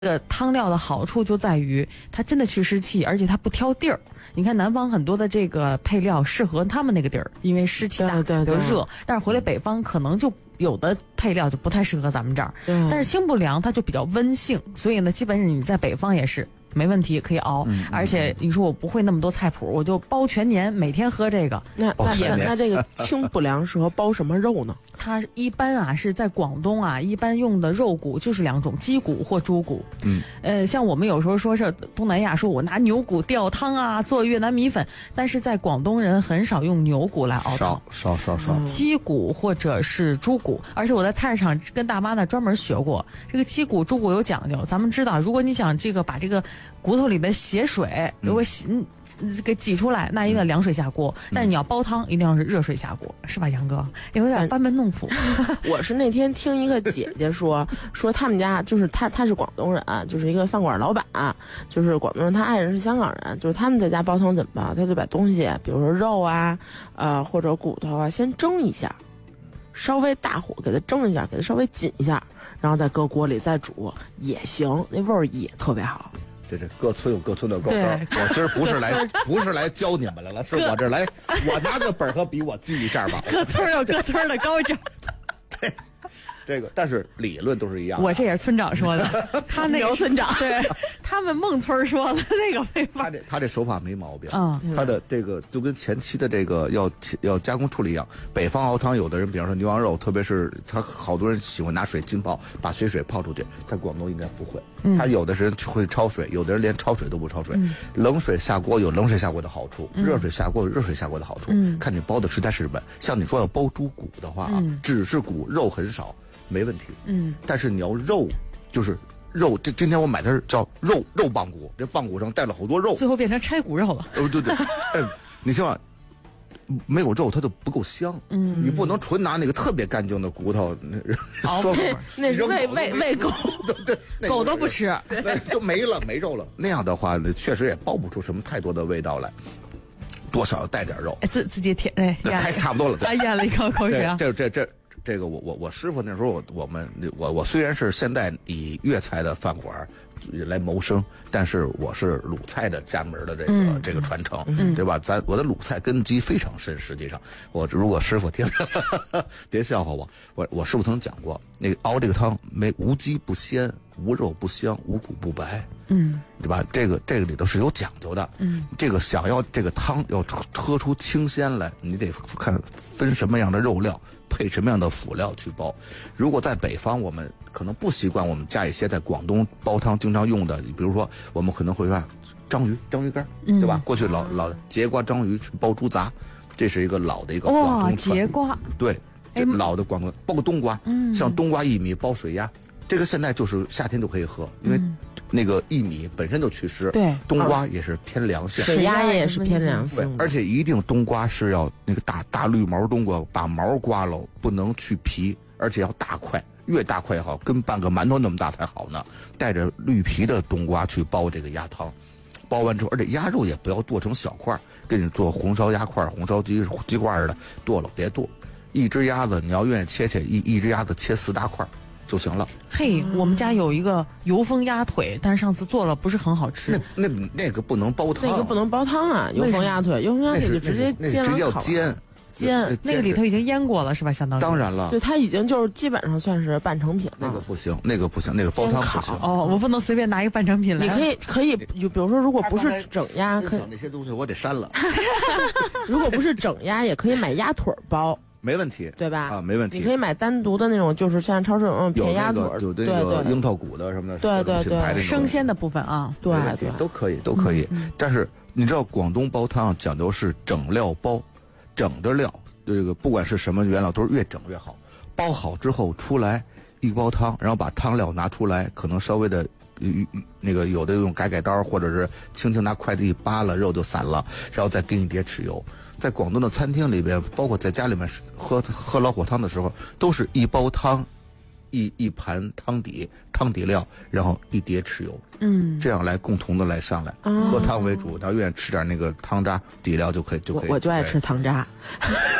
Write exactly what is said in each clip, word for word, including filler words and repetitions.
这个汤料的好处就在于它真的去湿气，而且它不挑地儿。你看南方很多的这个配料适合他们那个地儿，因为湿气大对对比较热，但是回来北方可能就有的配料就不太适合咱们这儿。但是清补凉它就比较温性，所以呢，基本上你在北方也是没问题，可以熬。嗯、而且你说我不会那么多菜谱，我就包全年，每天喝这个。 那那那这个清补凉适合包什么肉呢？ 它一般啊是在广东啊，一般用的肉骨就是两种，鸡骨或猪骨。嗯，呃，像我们有时候说是东南亚，说我拿牛骨吊汤啊，做越南米粉，但是在广东人很少用牛骨来熬汤， 少少少少， 鸡骨或者是猪骨。而且我在菜市场跟大妈那专门学过，这个鸡骨、猪骨有讲究。咱们知道，如果你想这个把这个骨头里的血水如果洗、嗯、给挤出来，那一定要凉水下锅。嗯、但是你要煲汤，一定要是热水下锅，是吧，杨哥？有点班门弄斧。 我是那天听一个姐姐说，说他们家就是她，她是广东人，就是一个饭馆老板，就是广东人，他爱人是香港人，就是他们在家煲汤怎么煲？他就把东西，比如说肉啊，呃或者骨头啊，先蒸一下。稍微大火给它蒸一下，给它稍微紧一下，然后再搁锅里再煮也行，那味儿也特别好。 这是各村有各村的高招。我今儿不是来不是来教你们来了，是我这来，我拿个本和笔我记一下吧。 各村有各村的高招。 这这个，但是理论都是一样的。 我这也是村长说的，他那个村长对他们孟村说的那个没法。 他这他这手法没毛病。 嗯， 他的这个就跟前期的这个要要加工处理一样。北方熬汤，有的人比方说牛羊肉，特别是他好多人喜欢拿水浸泡，把血水泡出去。在广东应该不会。嗯、他有的人会焯水，有的人连焯水都不焯水。嗯、冷水下锅有冷水下锅的好处，嗯、热水下锅有热水下锅的好处。嗯、看你煲的食材是什么。像你说要煲猪骨的话啊，嗯、只是骨肉很少。没问题，嗯，但是你要肉，就是肉。这今天我买的是叫肉肉棒骨，这棒骨上带了好多肉， 最后变成拆骨肉了。 哦，对对，哎，你听啊，没有肉它就不够香，嗯，你不能纯拿那个特别干净的骨头， 说那是喂喂喂狗， 狗都不吃， 那就没了，没肉了。那样的话，确实也煲不出什么太多的味道来。多少要带点肉， 哎，自自己舔，哎， 开始差不多了， 哎，咽了一口口水啊。 这这这。这个我我我师傅那时候我我们我我虽然是现在以粤菜的饭馆来谋生，但是我是鲁菜的家门的这个、嗯、这个传承，嗯、对吧？咱我的鲁菜根基非常深。实际上，我如果师傅听，别笑话我，我我师傅曾讲过，那个熬这个汤没无鸡不鲜，无肉不香，无骨不白，嗯，对吧？这个这个里头是有讲究的，嗯，这个想要这个汤要喝出清鲜来，你得看分什么样的肉料。配什么样的辅料去煲？如果在北方，我们可能不习惯，我们加一些在广东煲汤经常用的，比如说我们可能会说章鱼、章鱼干，嗯、对吧？过去老老节瓜、章鱼去煲猪杂，这是一个老的一个广东节瓜， 对，老的广东包括冬瓜，嗯，像冬瓜、薏米煲水鸭，这个现在就是夏天就可以喝，因为。嗯那个薏米本身就祛湿， 对， 冬瓜也是偏凉性， 水鸭也是偏凉性， 而且一定冬瓜是要那个大大绿毛冬瓜，把毛刮了，不能去皮，而且要大块，越大块好，跟半个馒头那么大才好呢。带着绿皮的冬瓜去煲这个鸭汤，煲完之后，而且鸭肉也不要剁成小块，给你做红烧鸭块、红烧鸡鸡块的，剁了别剁。一只鸭子你要愿意切切，一一只鸭子切四大块。就行了。 嘿，我们家有一个油封鸭腿，但是上次做了不是很好吃。 那那那个不能煲汤， 那个不能煲汤啊！油封鸭腿，油封鸭腿就直接煎直接要煎煎， 那个里头已经腌过了是吧？相当于当然了， 对，它已经就是基本上算是半成品了。 那个不行，那个不行，那个煲汤不行。 哦，我不能随便拿一个半成品来。 你可以可以，就比如说，如果不是整鸭，可以那些东西我得删了。 如果不是整鸭，也可以买鸭腿煲。 没问题， 对吧？ 啊，没问题。 你可以买单独的那种，就是像超市有那种片鸭腿， 有那个樱桃骨的什么的， 对对对， 生鲜的部分啊， 对对， 都可以，都可以。但是你知道，广东煲汤讲究是整料煲，整着料，这个不管是什么原料，都是越整越好。煲好之后出来一煲汤，然后把汤料拿出来，可能稍微的。那个有的用改改刀，或者是轻轻拿筷子一扒拉，肉就散了，然后再给你碟豉油。在广东的餐厅里边，包括在家里面喝喝老火汤的时候，都是一煲汤，一一盘汤底，汤底料，然后一碟豉油，嗯，这样来共同的来上来，哦、喝汤为主，然后愿意吃点那个汤渣底料就可以，就可以。 我我就爱吃汤渣。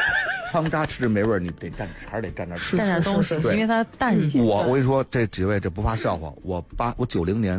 汤渣吃着没味儿，你得蘸还是得蘸点是蘸点东西， 是是因为它淡一些。 我我跟你说，这几位这不怕笑话，我八我九零年